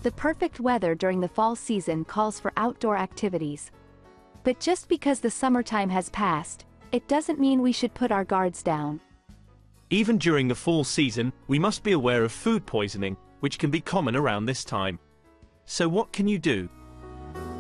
The perfect weather during the fall season calls for outdoor activities. But just because the summertime has passed, it doesn't mean we should put our guards down. Even during the fall season, we must be aware of food poisoning, which can be common around this time. So what can you do?